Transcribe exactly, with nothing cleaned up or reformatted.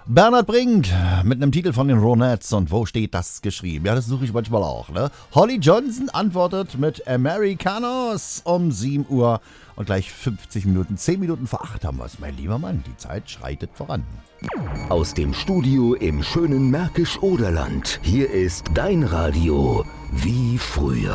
Bernhard Brink mit einem Titel von den Ronettes. Und wo steht das geschrieben? Ja, das suche ich manchmal auch. Ne? Holly Johnson antwortet mit Americanos um sieben Uhr und gleich fünfzig Minuten. zehn Minuten vor acht haben wir es, mein lieber Mann. Die Zeit schreitet voran. Aus dem Studio im schönen Märkisch-Oderland. Hier ist dein Radio wie früher.